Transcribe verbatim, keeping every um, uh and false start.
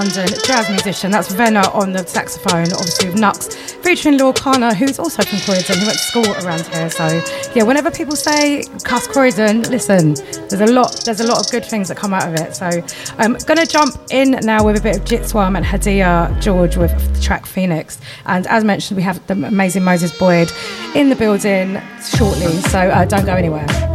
London jazz musician. That's Venna on the saxophone, obviously with Nux, featuring Lord Kana, who's also from Croydon. He went to school around here. So yeah, whenever people say cuss Croydon, listen, there's a lot there's a lot of good things that come out of it. So I'm gonna jump in now with a bit of Jitswam and Hadia George with the track Phoenix. And as mentioned, we have the amazing Moses Boyd in the building shortly, so uh, don't go anywhere.